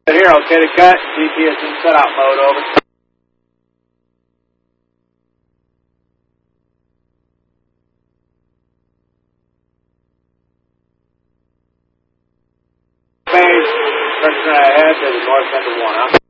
Here, okay to cut. GPS in cutout mode, over. Phase, direction ahead to the north end of 1, huh?